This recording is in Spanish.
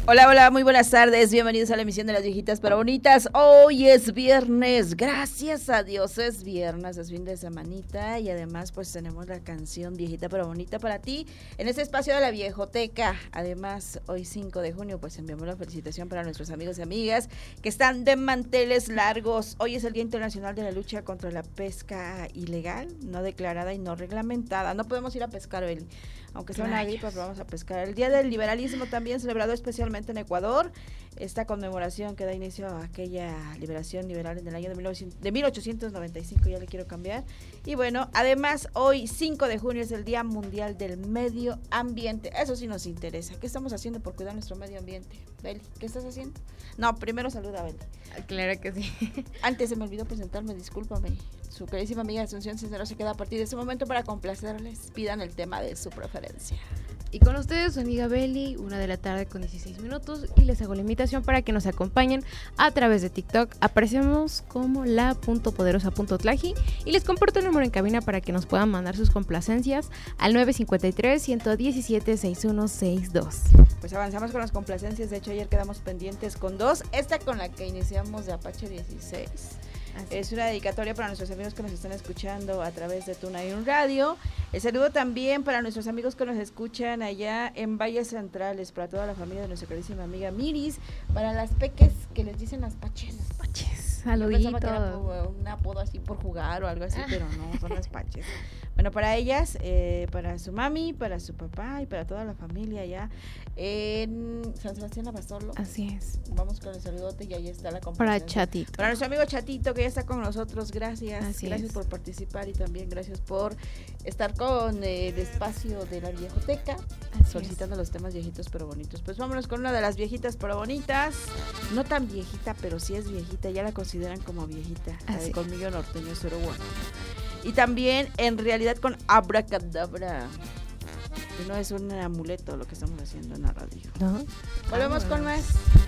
Hola, hola, muy buenas tardes, bienvenidos a la emisión de Las Viejitas pero Bonitas. Hoy es viernes, gracias a Dios es viernes, es fin de semanita y además pues tenemos la canción Viejita pero Bonita para ti en este espacio de la Viejoteca. Además, hoy 5 de junio pues enviamos la felicitación para nuestros amigos y amigas que están de manteles largos. Hoy es el Día Internacional de la Lucha contra la Pesca Ilegal, no declarada y no reglamentada. No podemos ir a pescar, Beli, aunque sea una gripa, pero vamos a pescar. El Día del Liberalismo también celebrado especialmente en Ecuador, esta conmemoración que da inicio a aquella liberación liberal en el año de 1895, ya le quiero cambiar. Y bueno, además hoy 5 de junio es el Día Mundial del Medio Ambiente, eso sí nos interesa. ¿Qué estamos haciendo por cuidar nuestro medio ambiente? Beli, ¿qué estás haciendo? No, primero saluda a Beli. Claro que sí. Antes se me olvidó presentarme, discúlpame. Su queridísima amiga Asunción Cisneros se queda a partir de este momento para complacerles. Pidan el tema de su preferencia. Y con ustedes su amiga Beli, 1:00 con 16 minutos, y les hago la invitación para que nos acompañen a través de TikTok. Aparecemos como la.poderosa.tlaji y les comparto el número en cabina para que nos puedan mandar sus complacencias al 953-117-6162. Pues avanzamos con las complacencias, de hecho ayer quedamos pendientes con dos, esta con la que iniciamos de Apache 16. Es una dedicatoria para nuestros amigos que nos están escuchando a través de TuneIn Radio. El saludo también para nuestros amigos que nos escuchan allá en Valles Centrales, para toda la familia de nuestra queridísima amiga Miris, para las peques que les dicen las paches. Saluditos. Yo pensaba que era un apodo así por jugar o algo así, pero no, son las paches. Bueno, para ellas, para su mami, para su papá y para toda la familia allá en San Sebastián Abasolo. Así es. Vamos con el saludote y ahí está la compañía. Para Chatito. Para nuestro amigo Chatito que ya está con nosotros, gracias. Así gracias por participar y también gracias por estar con el espacio de la Viejoteca, solicitando los temas viejitos pero bonitos. Pues vámonos con una de las viejitas pero bonitas, no tan viejita, pero sí es viejita, ya la consideran como viejita, la de Colmillo Norteño 01. Y también en realidad con Abracadabra, que no es un amuleto lo que estamos haciendo en la radio. ¿No? Volvemos con más.